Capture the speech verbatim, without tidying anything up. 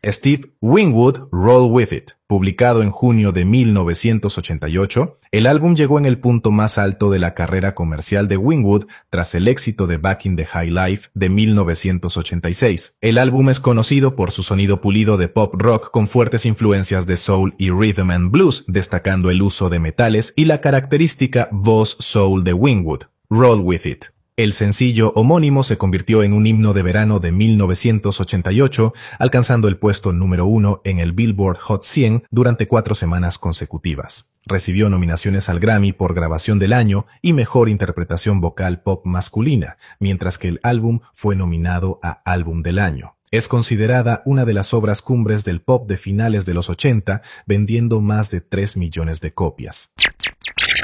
Steve Winwood, Roll With It. Publicado en junio de mil novecientos ochenta y ocho, el álbum llegó en el punto más alto de la carrera comercial de Winwood tras el éxito de Back in the High Life de mil novecientos ochenta y seis. El álbum es conocido por su sonido pulido de pop rock con fuertes influencias de soul y rhythm and blues, destacando el uso de metales y la característica voz soul de Winwood. Roll With It. El sencillo homónimo se convirtió en un himno de verano de mil novecientos ochenta y ocho, alcanzando el puesto número uno en el Billboard Hot cien durante cuatro semanas consecutivas. Recibió nominaciones al Grammy por Grabación del Año y Mejor Interpretación Vocal Pop Masculina, mientras que el álbum fue nominado a Álbum del Año. Es considerada una de las obras cumbres del pop de finales de los ochenta, vendiendo más de tres millones de copias.